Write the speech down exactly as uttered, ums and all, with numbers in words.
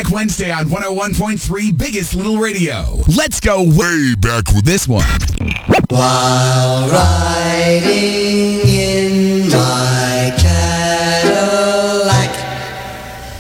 Throwback Wednesday on one oh one point three Biggest Little Radio. Let's go way back with this one. While